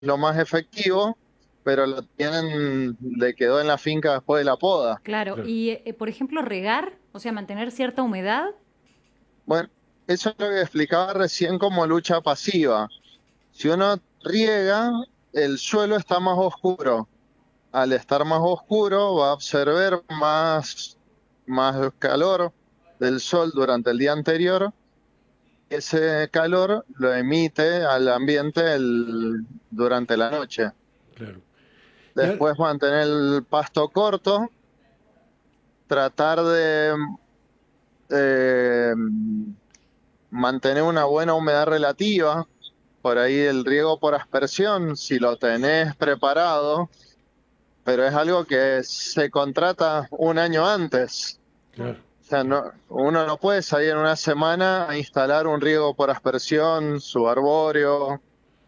lo más efectivo, pero le quedó en la finca después de la poda. Claro, Claro. y por ejemplo, regar, o sea, mantener cierta humedad. Bueno, eso es lo que explicaba recién como lucha pasiva. Si uno riega, el suelo está más oscuro. Al estar más oscuro, va a absorber más calor del sol durante el día anterior. Ese calor lo emite al ambiente durante la noche. Claro. Y ahora, Después mantener el pasto corto, tratar de eh, mantener una buena humedad relativa. Por ahí el riego por aspersión, si lo tenés preparado, pero es algo que se contrata un año antes. claro. O sea, uno no puede salir en una semana a instalar un riego por aspersión, su arbóreo.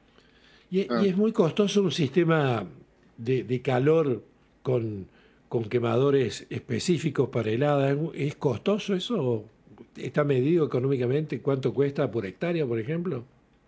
Y es muy costoso un sistema de calor con, con quemadores específicos para heladas. ¿Es costoso eso? ¿Está medido económicamente cuánto cuesta por hectárea, por ejemplo?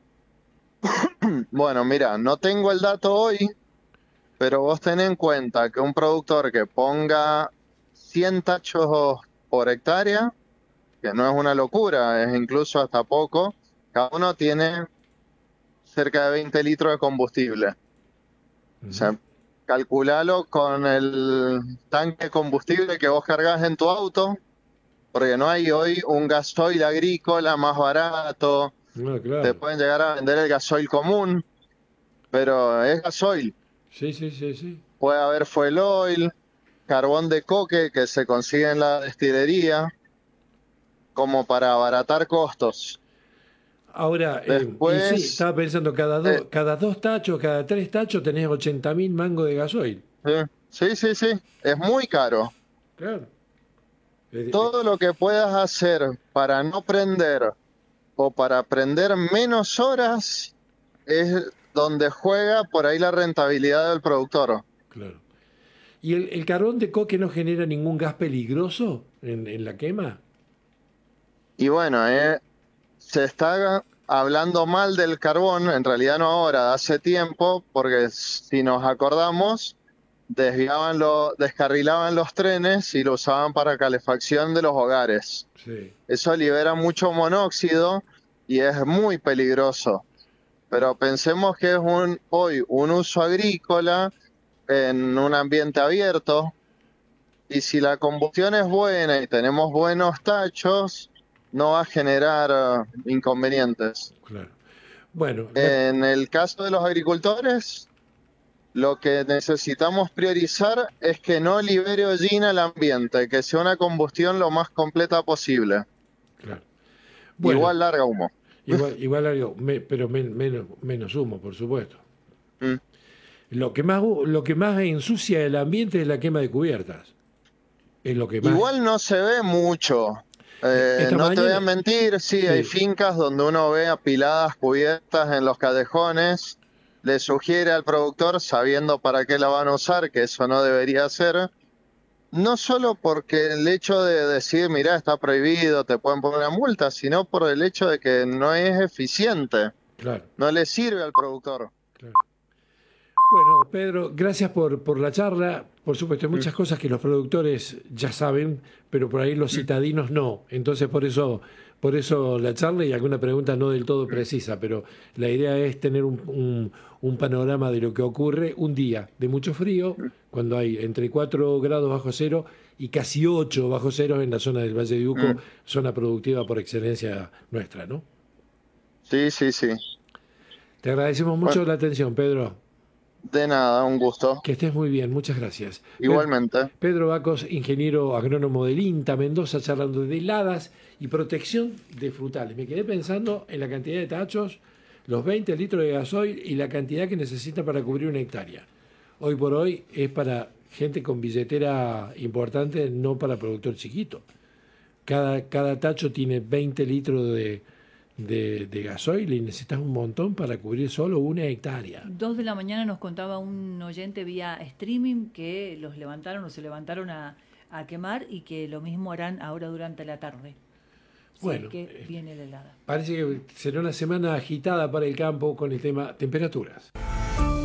Bueno, mira, no tengo el dato hoy, pero vos ten en cuenta que un productor que ponga 100 tachos por hectárea, que no es una locura, es incluso hasta poco, cada uno tiene cerca de 20 litros de combustible. O Ujú. sea, calculalo con el tanque de combustible que vos cargas en tu auto, porque no hay hoy un gasoil agrícola más barato. Ah, Te claro. pueden llegar a vender el gasoil común, pero es gasoil. Sí, sí, sí, sí. Puede haber fuel oil, carbón de coque que se consigue en la destilería, como para abaratar costos. Ahora, y sí, Después, estaba pensando, eh, cada dos tachos, cada tres tachos tenés 80.000 mangos de gasoil. sí, sí, sí, es muy caro. Claro. Todo lo que puedas hacer para no prender o para prender menos horas es donde juega por ahí la rentabilidad del productor. Claro. ¿Y el carbón de coque no genera ningún gas peligroso en la quema? Y bueno, se está hablando mal del carbón, en realidad no ahora, de hace tiempo, porque si nos acordamos, descarrilaban los trenes y lo usaban para calefacción de los hogares. Sí. Eso libera mucho monóxido y es muy peligroso. Pero pensemos que es hoy un uso agrícola en un ambiente abierto, y si la combustión es buena y tenemos buenos tachos, no va a generar inconvenientes. Claro. Bueno, En el caso de los agricultores, lo que necesitamos priorizar es que no libere hollín al ambiente, que sea una combustión lo más completa posible. claro. Bueno, Igual larga humo. igual algo, pero menos humo, por supuesto. Mm. Lo que más ensucia el ambiente es la quema de cubiertas. Es lo que más. Igual no se ve mucho. Esta No te voy a mañana, mentir, sí, hay sí, fincas donde uno ve apiladas cubiertas en los callejones. Le sugiere al productor, sabiendo para qué la van a usar, que eso no debería ser. No solo porque el hecho de decir, mirá, está prohibido, te pueden poner una multa, sino por el hecho de que no es eficiente, claro, no le sirve al productor. claro. Bueno, Pedro, gracias por la charla. Por supuesto, hay Mm, muchas cosas que los productores ya saben, pero por ahí los mm, citadinos no. Entonces, por eso la charla y alguna pregunta no del todo mm, precisa, pero la idea es tener un panorama de lo que ocurre un día de mucho frío, mm, cuando hay entre 4 grados bajo cero y casi 8 bajo cero en la zona del Valle de Uco, mm. zona productiva por excelencia nuestra, ¿no? Sí, sí, sí. Te agradecemos Bueno, mucho la atención, Pedro. de nada, un gusto. Que estés muy bien, muchas gracias. Igualmente. Pedro Bacos, ingeniero agrónomo del INTA Mendoza, charlando de heladas y protección de frutales. Me quedé pensando en la cantidad de tachos, los 20 litros de gasoil y la cantidad que necesita para cubrir una hectárea. Hoy por hoy es para gente con billetera importante, no para productor chiquito. Cada tacho tiene 20 litros de gasoil y necesitas un montón para cubrir solo una hectárea. 2 de la mañana nos contaba un oyente vía streaming que los levantaron o se levantaron a quemar y que lo mismo harán ahora durante la tarde, si es Bueno, que viene la helada. parece que será una semana agitada para el campo con el tema temperaturas.